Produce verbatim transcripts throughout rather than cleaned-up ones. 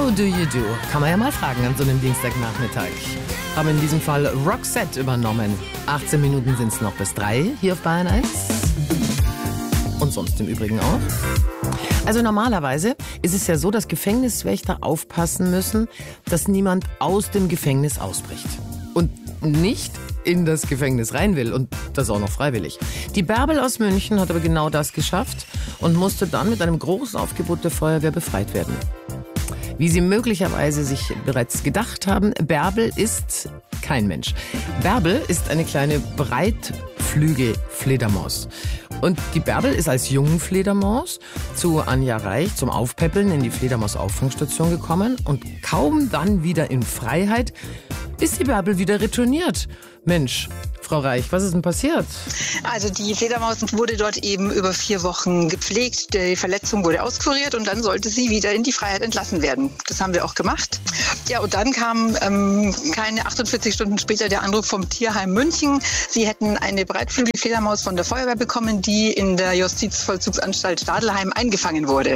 How do you do? Kann man ja mal fragen an so einem Dienstagnachmittag. Haben in diesem Fall Roxette übernommen. achtzehn Minuten sind es noch bis drei hier auf Bayern eins. Und sonst im Übrigen auch. Also normalerweise ist es ja so, dass Gefängniswächter aufpassen müssen, dass niemand aus dem Gefängnis ausbricht. Und nicht in das Gefängnis rein will und das auch noch freiwillig. Die Bärbel aus München hat aber genau das geschafft und musste dann mit einem großen Aufgebot der Feuerwehr befreit werden. Wie Sie möglicherweise sich bereits gedacht haben, Bärbel ist kein Mensch. Bärbel ist eine kleine Breitflügelfledermaus. Und die Bärbel ist als Jungfledermaus zu Anja Reich zum Aufpäppeln in die Fledermaus-Auffangstation gekommen und kaum dann wieder in Freiheit ist die Bärbel wieder retourniert. Mensch, Frau Reich, was ist denn passiert? Also die Fledermaus wurde dort eben über vier Wochen gepflegt. Die Verletzung wurde auskuriert und dann sollte sie wieder in die Freiheit entlassen werden. Das haben wir auch gemacht. Ja, und dann kam ähm, keine achtundvierzig Stunden später der Anruf vom Tierheim München. Sie hätten eine Breitflügelfledermaus von der Feuerwehr bekommen, die in der Justizvollzugsanstalt Stadelheim eingefangen wurde.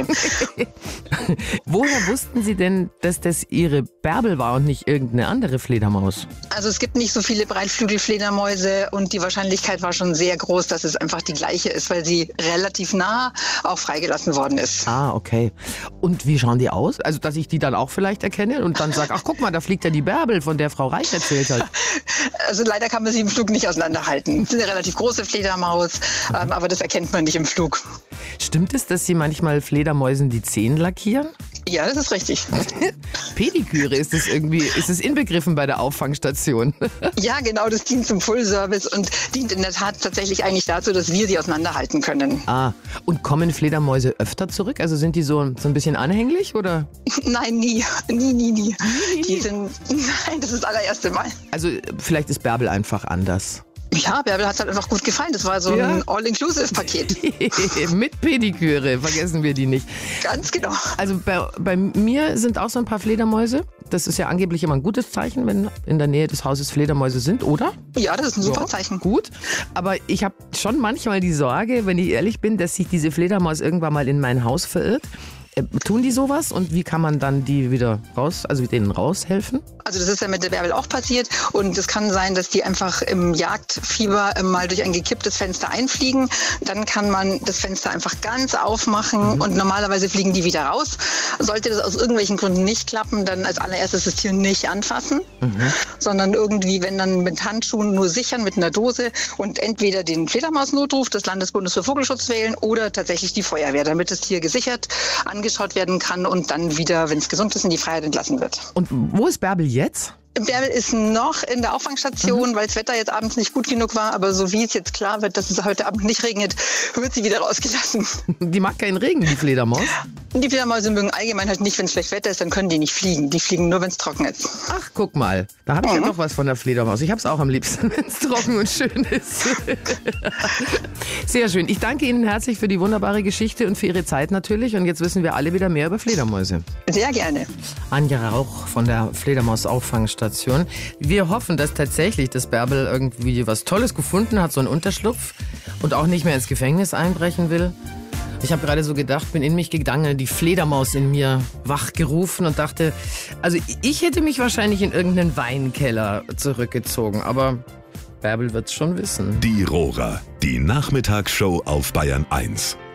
Woher wussten Sie denn, dass das Ihre Bärbel war und nicht irgendeine andere Fledermaus? Also es gibt nicht so viele Breitflügelfledermäuse und die Wahrscheinlichkeit war schon sehr groß, dass es einfach die gleiche ist, weil sie relativ nah auch freigelassen worden ist. Ah, okay. Und wie schauen die aus? Also, dass ich die dann auch vielleicht erkenne und dann sage, ach guck mal, da fliegt ja die Bärbel, von der Frau Reich erzählt hat. Also leider kann man sie im Flug nicht auseinanderhalten. Es ist eine relativ große Fledermaus, ähm, aber das erkennt man nicht im Flug. Stimmt es, dass Sie manchmal Fledermäusen die Zähne lackieren? Ja, das ist richtig. Pediküre, ist es irgendwie, ist es inbegriffen bei der Auffangstation? Ja, genau, das dient zum Full-Service und dient in der Tat tatsächlich eigentlich dazu, dass wir sie auseinanderhalten können. Ah, und kommen Fledermäuse öfter zurück? Also sind die so, so ein bisschen anhänglich, oder? Nein, nie. Nie, nie, nie. Die sind, nein, das ist das allererste Mal. Also vielleicht ist Bärbel einfach anders. Ja, Bärbel hat es halt einfach gut gefallen. Das war so Ja. ein All-Inclusive-Paket. Mit Pediküre, vergessen wir die nicht. Ganz genau. Also bei, bei mir sind auch so ein paar Fledermäuse. Das ist ja angeblich immer ein gutes Zeichen, wenn in der Nähe des Hauses Fledermäuse sind, oder? Ja, das ist ein super Ja, Zeichen. Gut, aber ich habe schon manchmal die Sorge, wenn ich ehrlich bin, dass sich diese Fledermaus irgendwann mal in mein Haus verirrt. Äh, Tun die sowas und wie kann man dann die wieder raus, also denen raushelfen? Also das ist ja mit der Bärbel auch passiert und es kann sein, dass die einfach im Jagdfieber äh, mal durch ein gekipptes Fenster einfliegen. Dann kann man das Fenster einfach ganz aufmachen mhm. und normalerweise fliegen die wieder raus. Sollte das aus irgendwelchen Gründen nicht klappen, dann als allererstes das Tier nicht anfassen, mhm. sondern irgendwie, wenn dann mit Handschuhen nur sichern mit einer Dose und entweder den Fledermausnotruf des Landesbundes für Vogelschutz wählen oder tatsächlich die Feuerwehr, damit das Tier gesichert angeschaut werden kann und dann wieder, wenn es gesund ist, in die Freiheit entlassen wird. Und wo ist Bärbel jetzt? Bärbel ist noch in der Auffangstation, mhm. weil das Wetter jetzt abends nicht gut genug war. Aber so wie es jetzt klar wird, dass es heute Abend nicht regnet, wird sie wieder rausgelassen. Die mag keinen Regen, die Fledermaus? Die Fledermäuse mögen allgemein halt nicht, wenn es schlecht Wetter ist, dann können die nicht fliegen. Die fliegen nur, wenn es trocken ist. Ach, guck mal. Da habe ich mhm. ja doch was von der Fledermaus. Ich habe es auch am liebsten, wenn es trocken und schön ist. Sehr schön. Ich danke Ihnen herzlich für die wunderbare Geschichte und für Ihre Zeit natürlich. Und jetzt wissen wir alle wieder mehr über Fledermäuse. Sehr gerne. Anja Rauch von der Fledermaus-Auffangstation. Wir hoffen, dass tatsächlich das Bärbel irgendwie was Tolles gefunden hat, so einen Unterschlupf und auch nicht mehr ins Gefängnis einbrechen will. Ich habe gerade so gedacht, bin in mich gegangen, die Fledermaus in mir wachgerufen und dachte, also ich hätte mich wahrscheinlich in irgendeinen Weinkeller zurückgezogen, aber Bärbel wird's schon wissen. Die Rohrer, die Nachmittagsshow auf Bayern eins.